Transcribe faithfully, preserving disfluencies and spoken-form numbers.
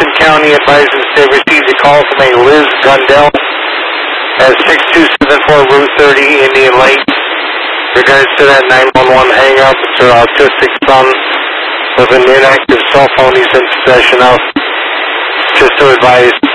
Hamilton County advises they received a call from a Liz Gundell at six two seven four Route thirty, Indian Lake. Regards to that nine one one hang-up, it's her autistic son with an inactive cell phone he's in possession of. Just to advise